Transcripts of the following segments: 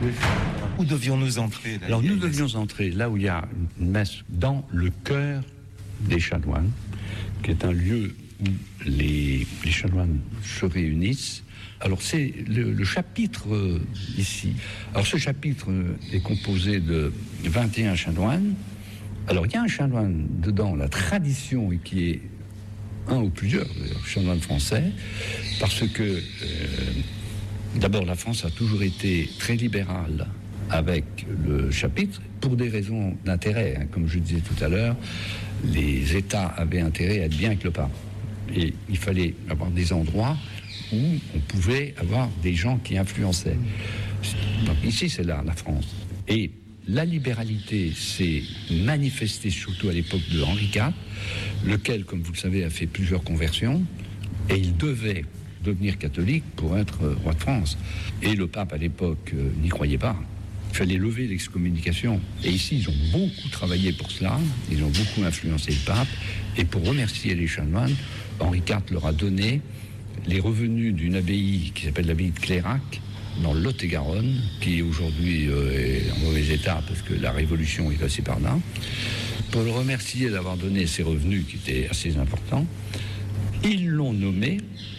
Où devions-nous entrer là? Alors nous devions entrer là où il y a une messe, dans le cœur des chanoines, qui est un lieu où les chanoines se réunissent. Alors c'est le chapitre ici. Alors ce chapitre est composé de 21 chanoines. Alors il y a un chanoine dedans, la tradition, et qui est un ou plusieurs chanoines français, parce que d'abord la France a toujours été très libérale avec le chapitre, pour des raisons d'intérêt. Comme je disais tout à l'heure, les États avaient intérêt à être bien avec le pape. Et il fallait avoir des endroits où on pouvait avoir des gens qui influençaient. Donc ici, c'est là, la France. Et la libéralité s'est manifestée surtout à l'époque de Henri IV, lequel, comme vous le savez, a fait plusieurs conversions, et il devait devenir catholique pour être roi de France. Et le pape, à l'époque, n'y croyait pas. Il fallait lever l'excommunication. Et ici, ils ont beaucoup travaillé pour cela. Ils ont beaucoup influencé le pape. Et pour remercier les chanoines, Henri IV leur a donné les revenus d'une abbaye qui s'appelle l'abbaye de Clérac, dans le Lot-et-Garonne, qui aujourd'hui est en mauvais état parce que la Révolution est passée par là. Pour le remercier d'avoir donné ces revenus qui étaient assez importants, ils l'ont nommé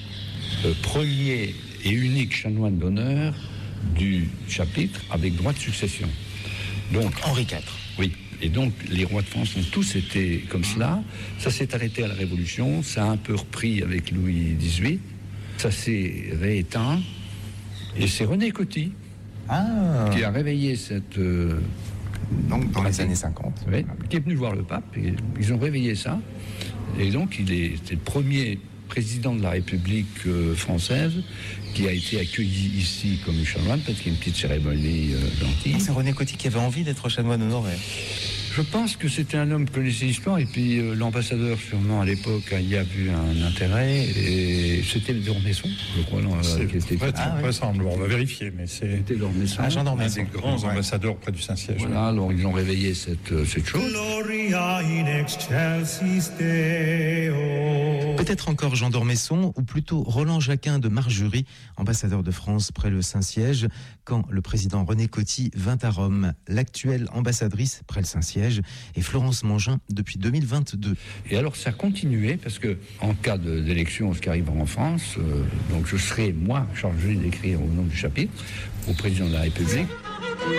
premier et unique chanoine d'honneur du chapitre avec droit de succession. Donc Henri IV. Oui. Et donc les rois de France ont tous été comme cela. Ça s'est arrêté à la Révolution, ça a un peu repris avec Louis XVIII, ça s'est rééteint, et c'est René Coty qui a réveillé cette... donc dans les années 50. Oui, qui est venu voir le pape, et ils ont réveillé ça, et donc c'est le premier président de la République française qui a été accueilli ici comme chanoine, parce qu'il y a une petite cérémonie gentille. C'est René Coty qui avait envie d'être chanoine honoraire. Je pense que c'était un homme qui connaissait l'histoire, et puis l'ambassadeur, sûrement à l'époque, y a vu un intérêt, et c'était d'Ormesson, je crois. Qui était ressemble, on va vérifier, mais c'était d'Ormesson. Jean d'Ormesson. Un des grands ambassadeurs auprès du Saint-Siège. Voilà, alors ils ont réveillé cette chose. Gloria in excelsis Deo. Peut-être encore Jean d'Ormesson, ou plutôt Roland Jacquin de Margerie, ambassadeur de France près le Saint-Siège, quand le président René Coty vint à Rome. L'actuelle ambassadrice près le Saint-Siège est Florence Mangin depuis 2022. Et alors ça a continué, parce que en cas d'élection, ce qui arrivera en France, donc je serai moi chargé d'écrire au nom du chapitre au président de la République.